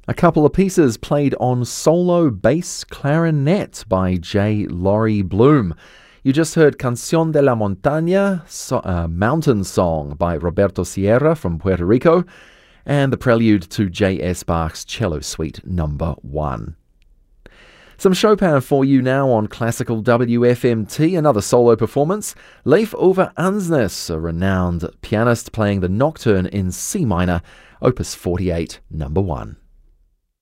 A couple of pieces played on solo bass clarinet by J. Laurie Bloom. You just heard Canción de la Montaña, Mountain Song by Roberto Sierra from Puerto Rico, and the prelude to J.S. Bach's Cello Suite No. 1. Some Chopin for you now on Classical WFMT, another solo performance. Leif Ove Andsnes, a renowned pianist playing the Nocturne in C minor, Opus 48, No. 1.